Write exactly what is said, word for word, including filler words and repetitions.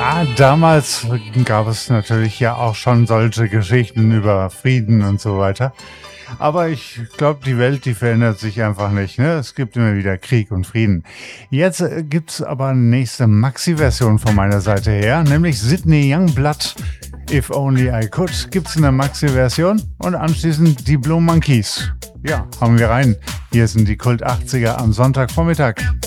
Ja, damals gab es natürlich ja auch schon solche Geschichten über Frieden und so weiter. Aber ich glaube, die Welt, die verändert sich einfach nicht. Ne? Es gibt immer wieder Krieg und Frieden. Jetzt äh, gibt's aber eine nächste Maxi-Version von meiner Seite her, nämlich Sydney Youngblood. If Only I Could gibt's in der Maxi-Version und anschließend die Blue Monkeys. Ja, hauen wir rein. Hier sind die Kult achtziger am Sonntagvormittag.